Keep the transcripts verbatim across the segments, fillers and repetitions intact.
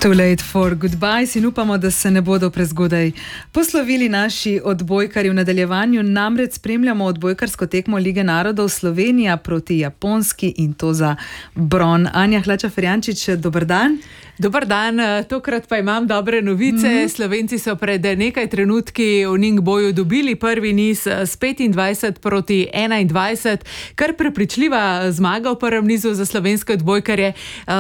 Too late for goodbyes in upamo, da se ne bodo prezgodaj poslovili naši odbojkarji. V nadaljevanju namreč spremljamo odbojkarsko tekmo Lige narodov Slovenija proti Japonski in to za bron. Anja Hlača-Ferjančič, dober dan. Dobar dan, tokrat pa imam dobre novice. Mm-hmm. Slovenci so pred nekaj trenutki v Ningboju dobili prvi niz s petindvajset proti enaindvajset, kar prepričljiva zmaga v prvem nizu za slovenske odbojkarje.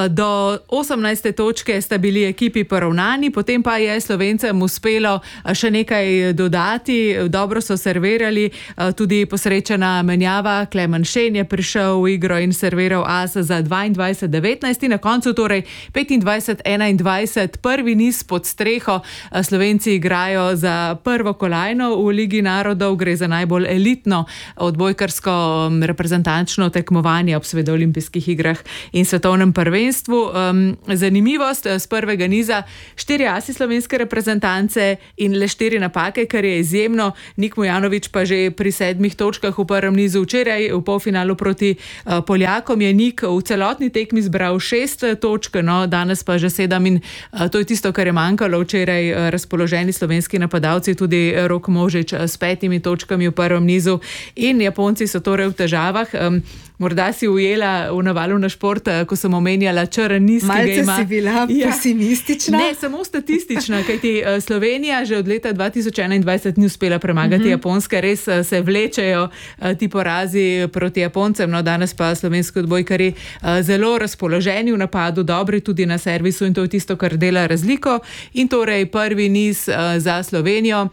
Do osemnajste točke sta bili ekipi poravnani, potem pa je Slovencem uspelo še nekaj dodati. Dobro so servirali, tudi posrečena menjava. Klemen Šen je prišel v igro in serviral as za dvaindvajset devetnajst in na koncu torej petindvajset enaindvajset, prvi niz pod streho. Slovenci igrajo za prvo kolajno v Ligi narodov, gre za najbolj elitno odbojkarsko reprezentančno tekmovanje ob seveda olimpijskih igrah in svetovnem prvenstvu. Zanimivost z prvega niza, štiri asi slovenske reprezentance in le štiri napake, kar je izjemno. Nik Mujanović pa že pri sedmih točkah v prvem nizu. Včeraj v polfinalu proti Poljakom je Nik v celotni tekmi zbral šest točk, no danes pa že sedem in to je tisto, kar je manjkalo včeraj. Razpoloženi slovenski napadalci, tudi Rok Možič s petimi točkami v prvem nizu in Japonci so torej v težavah. Morda si ujela v navalu na šport, ko sem omenjala črn niz, ki ga ima. Malce si bila ja. pesimistična. Ne, samo statistična, kajti Slovenija že od leta dva tisoč enaindvajset ni uspela premagati mm-hmm. Japonske. Res se vlečejo ti porazi proti Japoncem, no danes pa slovenski odbojkarji zelo razpoloženi v napadu, dobri tudi na servisu in to je tisto, kar dela razliko. In torej prvi niz za Slovenijo.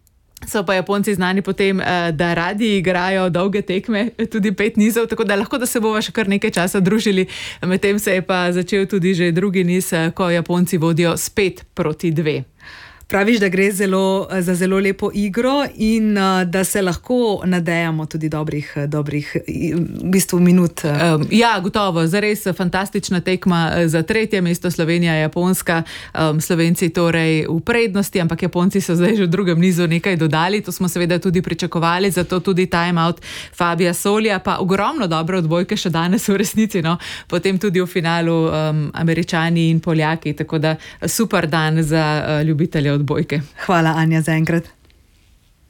So pa Japonci znani potem, da radi igrajo dolge tekme, tudi pet nizov, tako da lahko, da se bova še kar nekaj časa družili. Medtem se je pa začel tudi že drugi niz, ko Japonci vodijo s pet proti dve. Praviš, da gre zelo, za zelo lepo igro in da se lahko nadejamo tudi dobrih, dobrih v bistvu minut. Um, ja, gotovo. Zares fantastična tekma za tretje mesto Slovenija-Japonska. Um, Slovenci torej v prednosti, ampak Japonci so zdaj že v drugem nizu nekaj dodali. To smo seveda tudi pričakovali, zato tudi time out Fabija Solija, pa ogromno dobre odbojke še danes v resnici. No? Potem tudi v finalu um, Američani in Poljaki, tako da super dan za uh, ljubitelje odbojke. Hvala, Anja, za enkrat.